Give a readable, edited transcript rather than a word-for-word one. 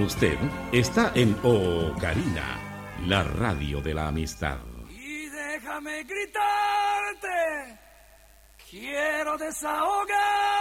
Usted está en Ocarina, la radio de la amistad. Y déjame gritarte, quiero desahogar.